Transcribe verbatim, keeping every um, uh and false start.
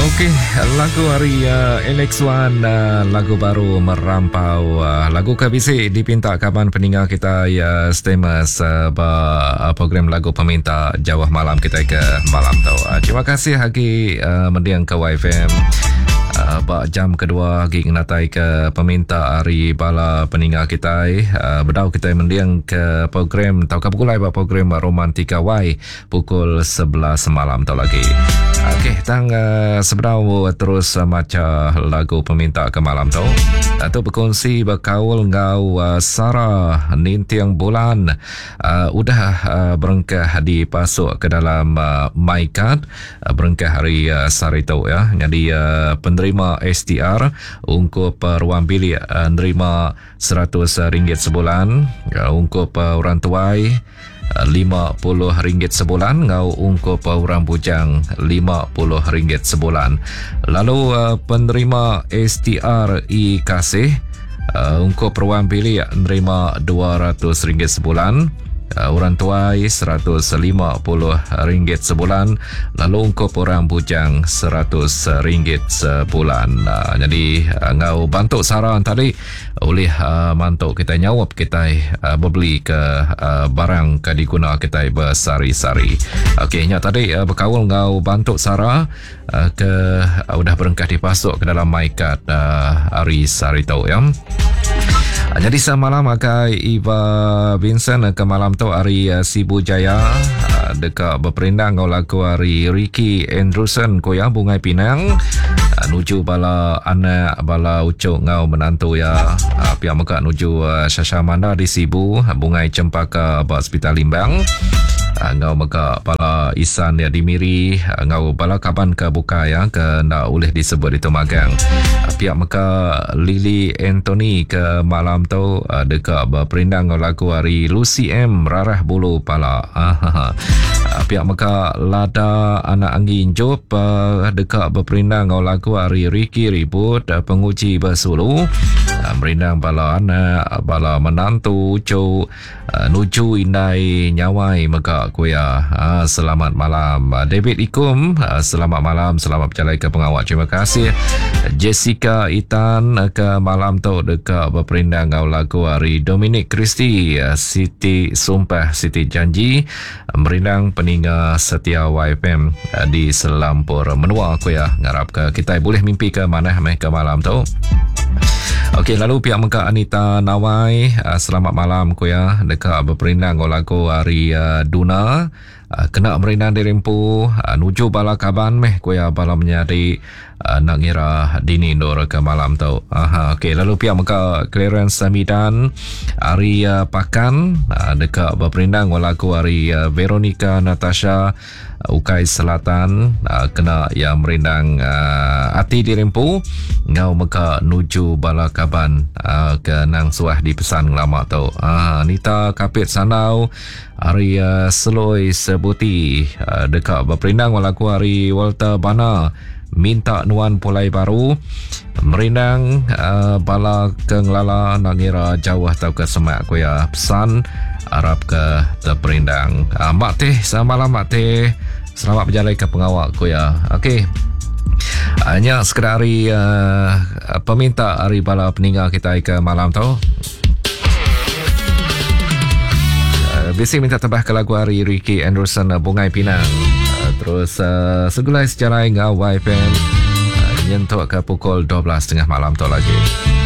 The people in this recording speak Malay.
Okey, lagu hari uh, L X one, uh, lagu baru merampau. Uh, lagu Kebisik dipinta kawan peninggal kita ya, uh, Stemas uh, uh, program lagu peminta Jawah Malam kita ke malam tu. Uh, terima kasih lagi uh, mendiang ke Y F M. Uh, bak jam kedua lagi natai ke peminta hari bala peninggal kita. Uh, berdau kita mendiang ke program tau ke pukul bak program Romantika Y pukul sebelas malam tau lagi. Okey, tang uh, sebedau terus uh, maca lagu peminta ke malam tu. Atau berkongsi berkaul ngau uh, Sarah Nintiang Bulan uh, udah uh, berengkah dipasuk ke dalam uh, MyCard uh, berengkah hari uh, Sarito ya. Jadi uh, penerima S T R ungkup uh, ruang bilik uh, nerima seratus ringgit sebulan, uh, ungkup uh, orang tuai lima puluh ringgit sebulan, ngau ungkup orang bujang lima puluh ringgit sebulan. Lalu uh, penerima S T R I Kasih uh, ungkup ruang bilik nerima dua ratus ringgit sebulan, uh, orang tuai seratus lima puluh ringgit sebulan, lalu ungkup orang bujang seratus ringgit sebulan. Uh, jadi uh, ngau bantu saran tadi oleh uh, mantuk kita nyawap kita uh, berbeli ke uh, barang ke diguna kita bersari-sari. Okey, nya tadi uh, berkawal ngau bantu Sarah uh, ke uh, udah berengkah dipasuk ke dalam MyCard uh, hari Sarito ya. Uh, jadi semalam akai Iva Vincent uh, ke malam tu hari uh, Sibu Jaya uh, dekat berperindang ngau lagu hari Ricky Andrewson koya Bungai Pinang uh, nuju bala anak bala ucuk ngau menantu ya. Uh, pihak mereka nuju uh, Shashamanda di Sibu, Bungai Cempaka Abad Hospital Limbang. Uh, ngau mereka bala Isan ya di Miri, uh, ngau bala kaban ke buka ya ke nak boleh disebut itu magang. Uh, pihak mereka Lily Anthony ke malam tu uh, dekat berperindang ngau lagu hari Lucy M Rarah Bulu Pala. Uh, uh, pihak mereka Lada Anak Angin Job uh, dekat berperindang ngau lagu hari Ricky Ribut uh, penguji bersulu. Uh, merindang bala anak bala menantu ucu uh, nuju indai nyawai maka kuya. Uh, selamat malam uh, David Ikum, uh, selamat malam, selamat berjalan ke pengawal, terima kasih. Jessica Itan uh, ke malam tu dekat berperindang ngau lagu hari Dominic Christie uh, Siti Sumpah Siti Janji uh, merindang peninggal setia Y F M uh, di Selampur Menua kuya. Ngarap ke kita boleh mimpi ke mana meh ke malam tu. Okey, lalu pihak mereka Anita Nawai, uh, selamat malam kuya dekat berperindang ngau lagu hari uh, Duna uh, kena merindang di Rimpu uh, nuju bala kaban meh kuya bala menyari uh, nak ngira dini ndur ke malam tu. Aha, okey, lalu pihak mereka Clarence Samidan hari uh, Pakan uh, dekat berperindang ngau lagu hari uh, Veronica Natasha uh, Ukai Selatan uh, kena yang merindang uh, Ati di Rimpu ngau mereka nuju bala kaban uh, ke nang suah di pesan lama tu. Uh, Nita Kapit Sanau hari uh, Seloi Sebuti uh, dekat berperindang walaku hari Walter Bana minta nuan pulai baru merindang uh, bala kenglala nak ngira jauh atau ke semak kuya pesan Arab ke terperindang. Uh, Mak Teh, selamat malam Mak Teh, selamat berjalan ke pengawal kuya. Okey, hanya sekedar hari uh, peminta hari bala peninggal kita ke malam tu. Uh, Biasa minta tebah ke lagu hari Ricky Anderson uh, Bungai Pinang. Uh, terus uh, segulai sejarah ngau Y F M uh, nyentuk ke pukul dua belas tengah malam tu lagi.